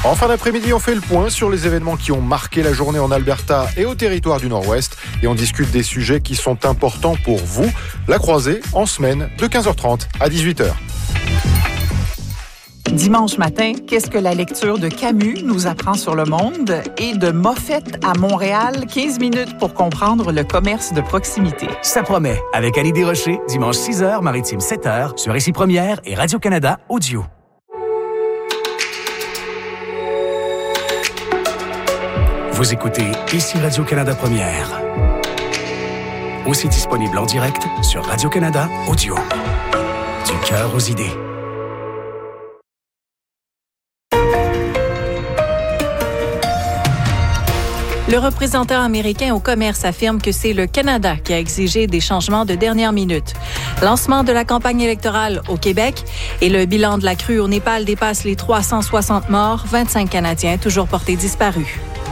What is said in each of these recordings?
En fin d'après-midi, on fait le point sur les événements qui ont marqué la journée en Alberta et au territoire du Nord-Ouest. Et on discute des sujets qui sont importants pour vous. La croisée en semaine de 15h30 à 18h. Dimanche matin, qu'est-ce que la lecture de Camus nous apprend sur le monde? Et de Moffett à Montréal, 15 minutes pour comprendre le commerce de proximité. Ça promet, avec Annie Desrochers, dimanche 6h, Maritime 7h, sur Ici Première et Radio-Canada Audio. Vous écoutez Ici Radio-Canada Première. Aussi disponible en direct sur Radio-Canada Audio. Du cœur aux idées. Le représentant américain au commerce affirme que c'est le Canada qui a exigé des changements de dernière minute. Lancement de la campagne électorale au Québec et le bilan de la crue au Népal dépasse les 360 morts, 25 Canadiens toujours portés disparus.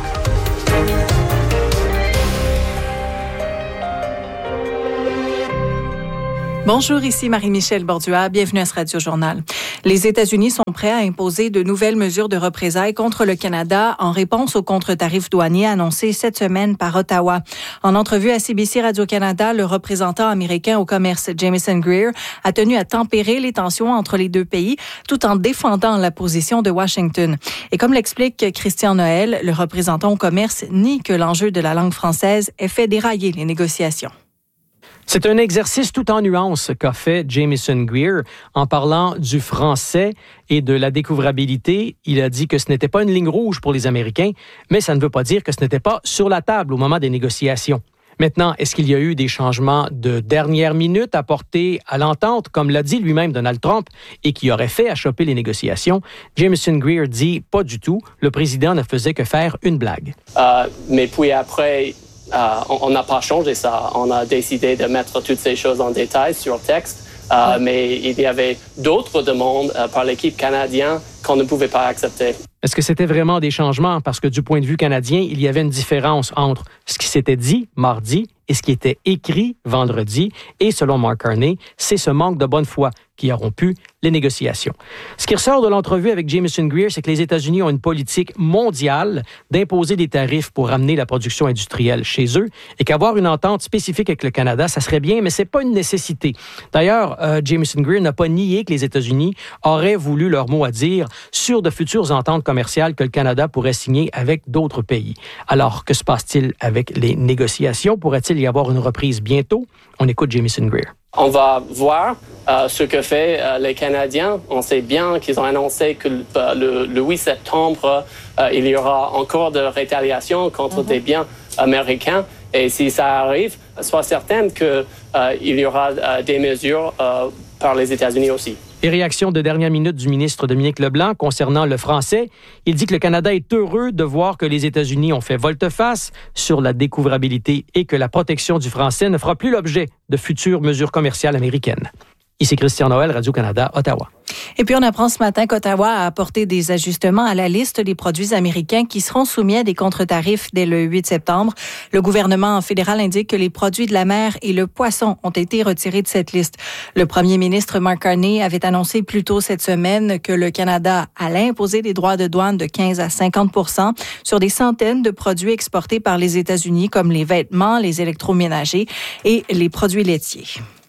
Bonjour, ici Marie-Michel Bordua. Bienvenue à ce Radio-Journal. Les États-Unis sont prêts à imposer de nouvelles mesures de représailles contre le Canada en réponse aux contre-tarifs douaniers annoncés cette semaine par Ottawa. En entrevue à CBC Radio-Canada, le représentant américain au commerce Jamieson Greer a tenu à tempérer les tensions entre les deux pays tout en défendant la position de Washington. Et comme l'explique Christian Noël, le représentant au commerce nie que l'enjeu de la langue française ait fait dérailler les négociations. C'est un exercice tout en nuances qu'a fait Jamieson Greer en parlant du français et de la découvrabilité. Il a dit que ce n'était pas une ligne rouge pour les Américains, mais ça ne veut pas dire que ce n'était pas sur la table au moment des négociations. Maintenant, est-ce qu'il y a eu des changements de dernière minute apportés à l'entente, comme l'a dit lui-même Donald Trump, et qui auraient fait achoper les négociations? Jamieson Greer dit pas du tout. Le président ne faisait que faire une blague. Mais puis après... on n'a pas changé ça. On a décidé de mettre toutes ces choses en détail sur le texte, mais il y avait d'autres demandes par l'équipe canadienne qu'on ne pouvait pas accepter. Est-ce que c'était vraiment des changements? Parce que du point de vue canadien, il y avait une différence entre ce qui s'était dit mardi et ce qui était écrit vendredi. Et selon Mark Carney, c'est ce manque de bonne foi qui a rompu les négociations. Ce qui ressort de l'entrevue avec Jamieson Greer, c'est que les États-Unis ont une politique mondiale d'imposer des tarifs pour ramener la production industrielle chez eux et qu'avoir une entente spécifique avec le Canada, ça serait bien, mais c'est pas une nécessité. D'ailleurs, Jamieson Greer n'a pas nié que les États-Unis auraient voulu leur mot à dire sur de futures ententes commerciales que le Canada pourrait signer avec d'autres pays. Alors, que se passe-t-il avec les négociations? Pourrait-il y avoir une reprise bientôt? On écoute Jamieson Greer. On va voir ce que fait les Canadiens. On sait bien qu'ils ont annoncé que le 8 septembre, il y aura encore de rétaliation contre des biens américains. Et si ça arrive, sois certaine qu'il y aura des mesures par les États-Unis aussi. Et réaction de dernière minute du ministre Dominique Leblanc concernant le français. Il dit que le Canada est heureux de voir que les États-Unis ont fait volte-face sur la découvrabilité et que la protection du français ne fera plus l'objet de futures mesures commerciales américaines. Ici Christian Noël, Radio-Canada, Ottawa. Et puis, on apprend ce matin qu'Ottawa a apporté des ajustements à la liste des produits américains qui seront soumis à des contre-tarifs dès le 8 septembre. Le gouvernement fédéral indique que les produits de la mer et le poisson ont été retirés de cette liste. Le premier ministre Mark Carney avait annoncé plus tôt cette semaine que le Canada allait imposer des droits de douane de 15 à 50 % sur des centaines de produits exportés par les États-Unis, comme les vêtements, les électroménagers et les produits laitiers.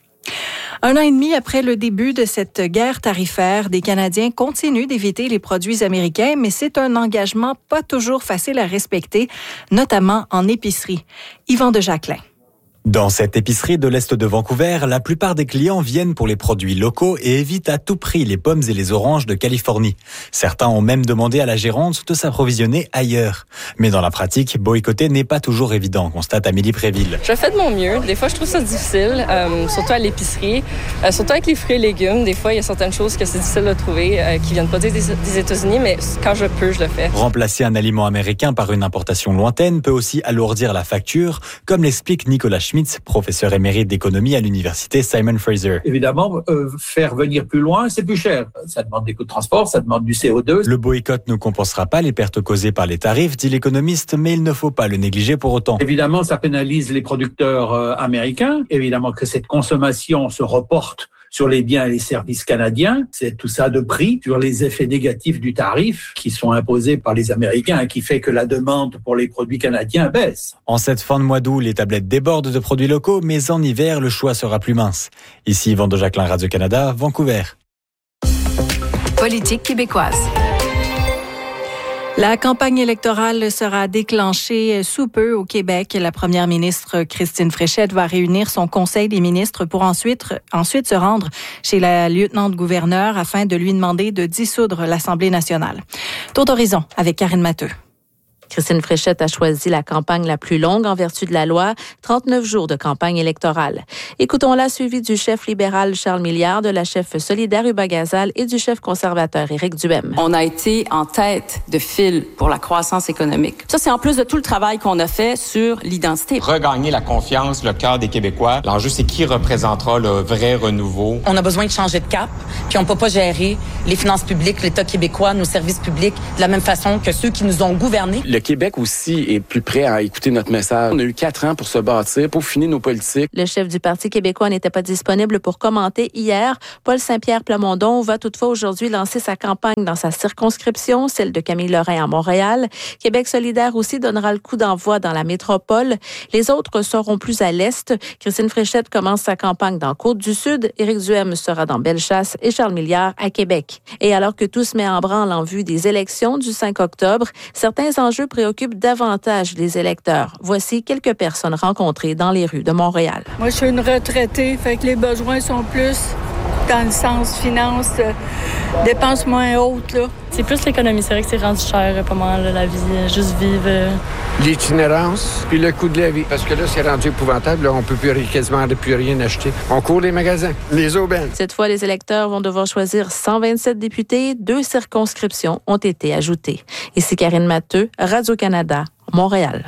1 an et demi après le début de cette guerre tarifaire, des Canadiens continuent d'éviter les produits américains, mais c'est un engagement pas toujours facile à respecter, notamment en épicerie. Yvan de Jacquelin. Dans cette épicerie de l'Est de Vancouver, la plupart des clients viennent pour les produits locaux et évitent à tout prix les pommes et les oranges de Californie. Certains ont même demandé à la gérante de s'approvisionner ailleurs. Mais dans la pratique, boycotter n'est pas toujours évident, constate Amélie Préville. Je fais de mon mieux. Des fois, je trouve ça difficile, surtout à l'épicerie, surtout avec les fruits et légumes. Des fois, il y a certaines choses que c'est difficile de trouver qui viennent pas des États-Unis, mais quand je peux, je le fais. Remplacer un aliment américain par une importation lointaine peut aussi alourdir la facture, comme l'explique Nicolas Schmitz, professeur émérite d'économie à l'université Simon Fraser. Évidemment, faire venir plus loin, c'est plus cher. Ça demande des coûts de transport, ça demande du CO2. Le boycott ne compensera pas les pertes causées par les tarifs, dit l'économiste, mais il ne faut pas le négliger pour autant. Évidemment, ça pénalise les producteurs américains. Évidemment que cette consommation se reporte sur les biens et les services canadiens. C'est tout ça de prix sur les effets négatifs du tarif qui sont imposés par les Américains et qui fait que la demande pour les produits canadiens baisse. En cette fin de mois d'août, les tablettes débordent de produits locaux, mais en hiver, le choix sera plus mince. Ici, Yvan de Jacquelin, Radio-Canada, Vancouver. Politique québécoise. La campagne électorale sera déclenchée sous peu au Québec. La première ministre Christine Fréchette va réunir son conseil des ministres pour ensuite se rendre chez la lieutenant-gouverneur afin de lui demander de dissoudre l'Assemblée nationale. Tour d'horizon avec Karine Matteux. Christine Fréchette a choisi la campagne la plus longue en vertu de la loi, 39 jours de campagne électorale. Écoutons-la, suivie du chef libéral Charles Milliard, de la chef solidaire Uba Gazal et du chef conservateur Éric Duhem. On a été en tête de file pour la croissance économique. Ça, c'est en plus de tout le travail qu'on a fait sur l'identité. Regagner la confiance, le cœur des Québécois. L'enjeu, c'est qui représentera le vrai renouveau. On a besoin de changer de cap, puis on peut pas gérer les finances publiques, l'État québécois, nos services publics de la même façon que ceux qui nous ont gouvernés. Le Québec aussi est plus prêt à écouter notre message. On a eu 4 ans pour se bâtir, pour finir nos politiques. Le chef du Parti québécois n'était pas disponible pour commenter hier. Paul Saint-Pierre Plamondon va toutefois aujourd'hui lancer sa campagne dans sa circonscription, celle de Camille Lorrain à Montréal. Québec solidaire aussi donnera le coup d'envoi dans la métropole. Les autres seront plus à l'est. Christine Fréchette commence sa campagne dans Côte-du-Sud. Éric Duhem sera dans Bellechasse et Charles Milliard à Québec. Et alors que tout se met en branle en vue des élections du 5 octobre, certains enjeux préoccupent davantage les électeurs. Voici quelques personnes rencontrées dans les rues de Montréal. Moi, je suis une retraitée, fait que les besoins sont plus dans le sens finance, dépenses moins hautes, là. C'est plus l'économie, c'est vrai que c'est rendu cher pas mal, la vie, juste vivre. L'itinérance, puis le coût de la vie. Parce que là, c'est rendu épouvantable, là, on peut quasiment plus rien acheter. On court les magasins, les aubaines. Cette fois, les électeurs vont devoir choisir 127 députés. 2 circonscriptions ont été ajoutées. Ici Karine Matteux, Radio-Canada, Montréal.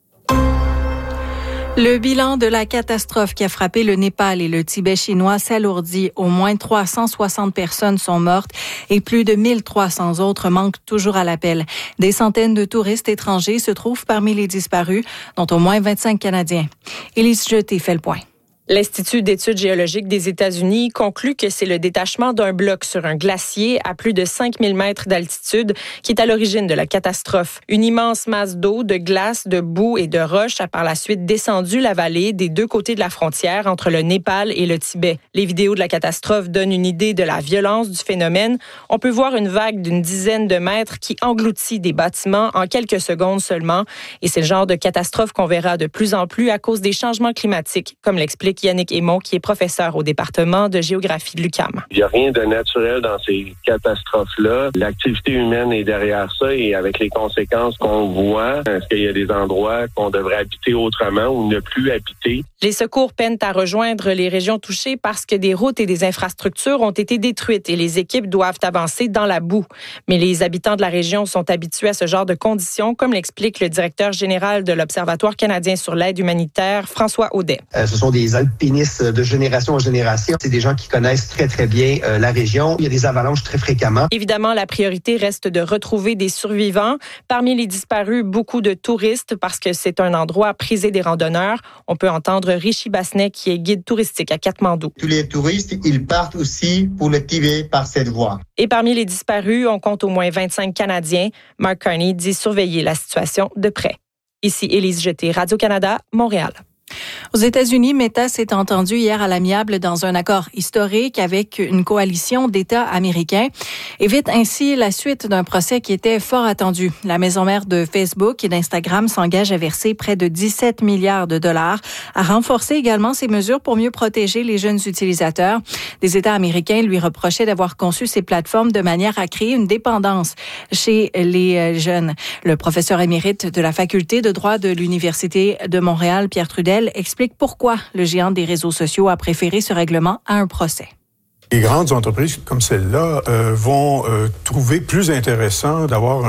Le bilan de la catastrophe qui a frappé le Népal et le Tibet chinois s'alourdit. Au moins 360 personnes sont mortes et plus de 1300 autres manquent toujours à l'appel. Des centaines de touristes étrangers se trouvent parmi les disparus, dont au moins 25 Canadiens. Élise Jeté fait le point. L'Institut d'études géologiques des États-Unis conclut que c'est le détachement d'un bloc sur un glacier à plus de 5000 mètres d'altitude qui est à l'origine de la catastrophe. Une immense masse d'eau, de glace, de boue et de roches a par la suite descendu la vallée des 2 côtés de la frontière entre le Népal et le Tibet. Les vidéos de la catastrophe donnent une idée de la violence du phénomène. On peut voir une vague d'une dizaine de mètres qui engloutit des bâtiments en quelques secondes seulement. Et c'est le genre de catastrophe qu'on verra de plus en plus à cause des changements climatiques, comme l'explique Yannick Aymon, qui est professeur au département de géographie de l'UQAM. Il n'y a rien de naturel dans ces catastrophes-là. L'activité humaine est derrière ça et avec les conséquences qu'on voit, est-ce qu'il y a des endroits qu'on devrait habiter autrement ou ne plus habiter? Les secours peinent à rejoindre les régions touchées parce que des routes et des infrastructures ont été détruites et les équipes doivent avancer dans la boue. Mais les habitants de la région sont habitués à ce genre de conditions, comme l'explique le directeur général de l'Observatoire canadien sur l'aide humanitaire, François Audet. Ce sont des alpinistes de génération en génération. C'est des gens qui connaissent très, très bien la région. Il y a des avalanches très fréquemment. Évidemment, la priorité reste de retrouver des survivants. Parmi les disparus, beaucoup de touristes parce que c'est un endroit prisé des randonneurs. On peut entendre Rishi Basnet, qui est guide touristique à Katmandou. Tous les touristes, ils partent aussi pour le Tibet par cette voie. Et parmi les disparus, on compte au moins 25 Canadiens. Mark Carney dit surveiller la situation de près. Ici Élise Jeté, Radio-Canada, Montréal. Aux États-Unis, Meta s'est entendu hier à l'amiable dans un accord historique avec une coalition d'États américains. Évite ainsi la suite d'un procès qui était fort attendu. La maison mère de Facebook et d'Instagram s'engage à verser près de 17 milliards de dollars, à renforcer également ses mesures pour mieux protéger les jeunes utilisateurs. Des États américains lui reprochaient d'avoir conçu ces plateformes de manière à créer une dépendance chez les jeunes. Le professeur émérite de la faculté de droit de l'Université de Montréal, Pierre Trudel, explique pourquoi le géant des réseaux sociaux a préféré ce règlement à un procès. Les grandes entreprises comme celle-là vont trouver plus intéressant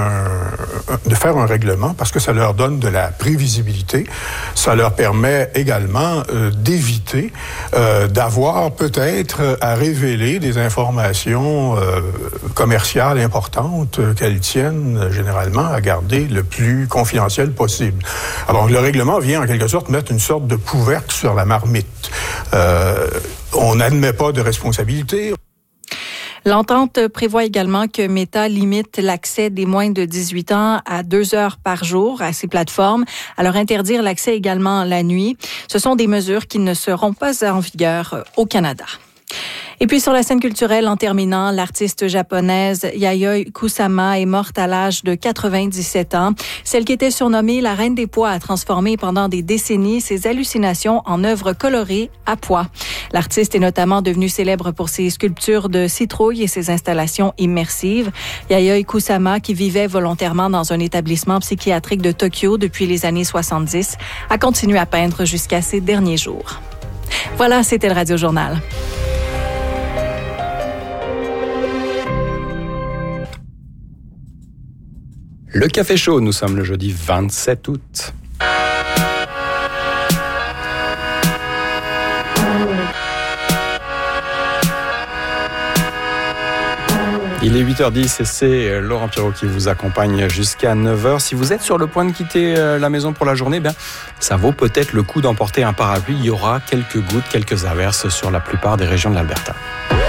de faire un règlement parce que ça leur donne de la prévisibilité. Ça leur permet également d'éviter d'avoir peut-être à révéler des informations commerciales importantes qu'elles tiennent généralement à garder le plus confidentiel possible. Alors le règlement vient en quelque sorte mettre une sorte de couvercle sur la marmite. On n'admet pas de responsabilité. L'entente prévoit également que Meta limite l'accès des moins de 18 ans à 2 heures par jour à ces plateformes, à leur interdire l'accès également la nuit. Ce sont des mesures qui ne seront pas en vigueur au Canada. Et puis sur la scène culturelle, en terminant, l'artiste japonaise Yayoi Kusama est morte à l'âge de 97 ans. Celle qui était surnommée la Reine des Pois a transformé pendant des décennies ses hallucinations en œuvres colorées à pois. L'artiste est notamment devenue célèbre pour ses sculptures de citrouilles et ses installations immersives. Yayoi Kusama, qui vivait volontairement dans un établissement psychiatrique de Tokyo depuis les années 70, a continué à peindre jusqu'à ses derniers jours. Voilà, c'était le Radio Journal. Le Café Chaud, nous sommes le jeudi 27 août. Il est 8h10 et c'est Laurent Pirot qui vous accompagne jusqu'à 9h. Si vous êtes sur le point de quitter la maison pour la journée, ça vaut peut-être le coup d'emporter un parapluie. Il y aura quelques gouttes, quelques averses sur la plupart des régions de l'Alberta.